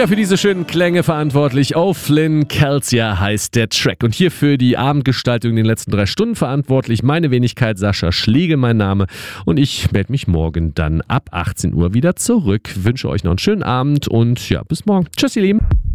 Ja, für diese schönen Klänge verantwortlich O'Flynn Calcia heißt der Track. Und hier für die Abendgestaltung in den letzten 3 Stunden verantwortlich meine Wenigkeit Sascha Schlegel, mein Name. Und ich melde mich morgen dann ab 18 Uhr wieder zurück. Wünsche euch noch einen schönen Abend und ja, bis morgen. Tschüss, ihr Lieben.